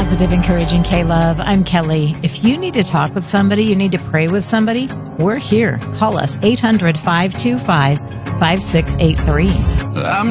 Positive, encouraging K-Love. I'm Kelly. If you need to talk with somebody, you need to pray with somebody, we're here. Call us 800-525-5683.